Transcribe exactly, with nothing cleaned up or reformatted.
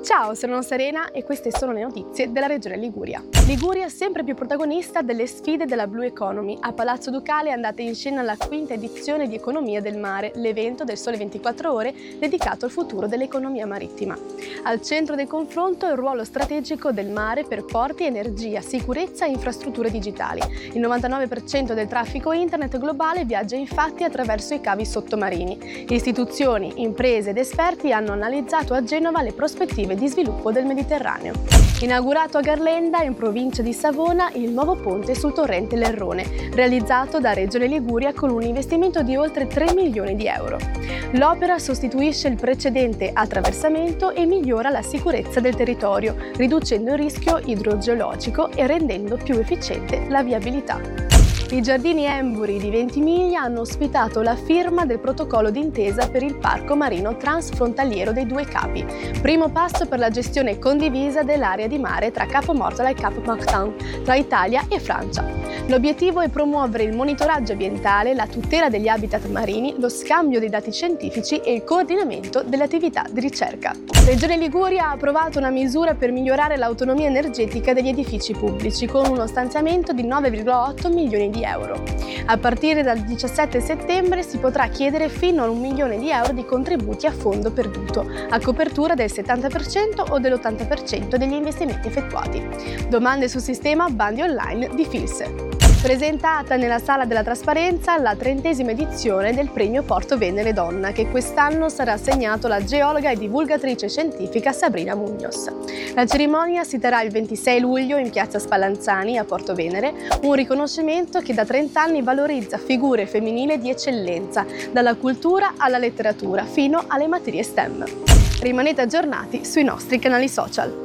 Ciao, sono Serena e queste sono le notizie della Regione Liguria. Liguria sempre più protagonista delle sfide della Blue Economy. A Palazzo Ducale è andata in scena la quinta edizione di Economia del Mare, l'evento del Sole ventiquattro Ore dedicato al futuro dell'economia marittima. Al centro del confronto il ruolo strategico del mare per porti, energia, sicurezza e infrastrutture digitali. Il novantanove per cento del traffico internet globale viaggia infatti attraverso i cavi sottomarini. Istituzioni, imprese ed esperti hanno analizzato a Genova le prospettive di sviluppo del Mediterraneo. Inaugurato a Garlenda, in provincia di Savona, il nuovo ponte sul torrente Lerrone, realizzato da Regione Liguria con un investimento di oltre tre milioni di euro. L'opera sostituisce il precedente attraversamento e migliora la sicurezza del territorio, riducendo il rischio idrogeologico e rendendo più efficiente la viabilità. I giardini Emburi di Ventimiglia hanno ospitato la firma del protocollo d'intesa per il parco marino transfrontaliero dei Due Capi, primo passo per la gestione condivisa dell'area di mare tra Capo Mortola e Capo Martin, tra Italia e Francia. L'obiettivo è promuovere il monitoraggio ambientale, la tutela degli habitat marini, lo scambio dei dati scientifici e il coordinamento delle attività di ricerca. Regione Liguria ha approvato una misura per migliorare l'autonomia energetica degli edifici pubblici con uno stanziamento di nove virgola otto milioni di euro. A partire dal diciassette settembre si potrà chiedere fino a un milione di euro di contributi a fondo perduto, a copertura del settanta per cento o dell'ottanta per cento degli investimenti effettuati. Domande sul sistema bandi online di Filse. Presentata nella Sala della Trasparenza la trentesima edizione del Premio Porto Venere Donna, che quest'anno sarà assegnato alla geologa e divulgatrice scientifica Sabrina Muñoz. La cerimonia si terrà il ventisei luglio in piazza Spallanzani a Porto Venere, un riconoscimento che da trenta anni valorizza figure femminili di eccellenza, dalla cultura alla letteratura fino alle materie STEM. Rimanete aggiornati sui nostri canali social.